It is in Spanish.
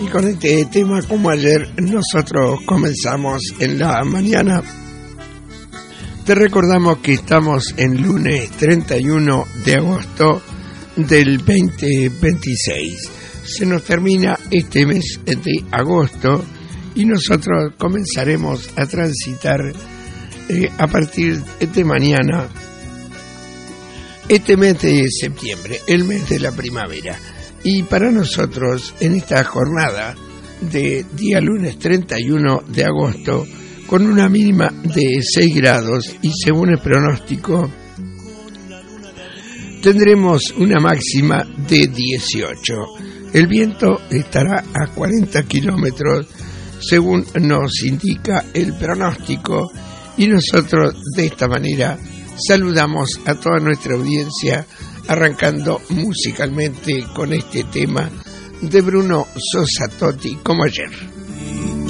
Y con este tema, como ayer nosotros comenzamos en la mañana, te recordamos que estamos en lunes 31 de agosto del 2026. Se nos termina este mes de agosto y nosotros comenzaremos a transitar a partir de mañana este mes de septiembre, el mes de la primavera. Y para nosotros, en esta jornada de día lunes 31 de agosto, con una mínima de 6 grados y según el pronóstico, tendremos una máxima de 18. El viento estará a 40 kilómetros, según nos indica el pronóstico, y nosotros de esta manera saludamos a toda nuestra audiencia, arrancando musicalmente con este tema de Bruno Sosa Totti, como ayer.